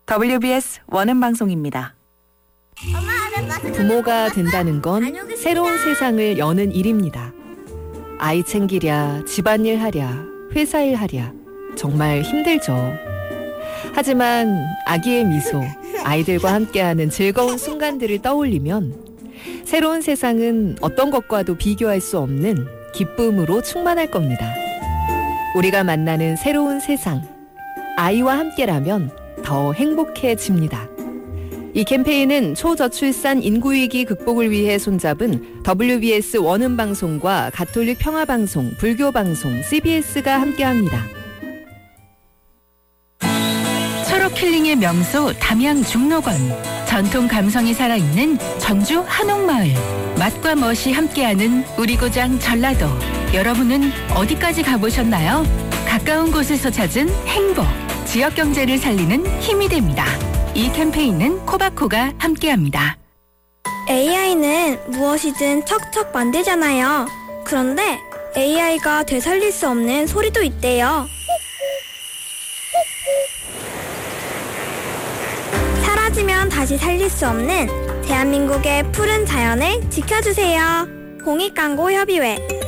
WBS 원음방송입니다. 부모가 된다는 건 새로운 세상을 여는 일입니다. 아이 챙기랴, 집안일 하랴, 회사일 하랴, 정말 힘들죠. 하지만 아기의 미소, 아이들과 함께하는 즐거운 순간들을 떠올리면 새로운 세상은 어떤 것과도 비교할 수 없는 기쁨으로 충만할 겁니다. 우리가 만나는 새로운 세상, 아이와 함께라면 더 행복해집니다. 이 캠페인은 초저출산 인구위기 극복을 위해 손잡은 WBS 원음방송과 가톨릭 평화방송, 불교방송, CBS가 함께합니다. 초록 힐링의 명소 담양 중록원, 전통 감성이 살아있는 전주 한옥마을, 맛과 멋이 함께하는 우리 고장 전라도. 여러분은 어디까지 가보셨나요? 가까운 곳에서 찾은 행복, 지역 경제를 살리는 힘이 됩니다. 이 캠페인은 코바코가 함께합니다. AI는 무엇이든 척척 만들잖아요. 그런데 AI가 되살릴 수 없는 소리도 있대요. 사라지면 다시 살릴 수 없는 대한민국의 푸른 자연을 지켜주세요. 공익광고협의회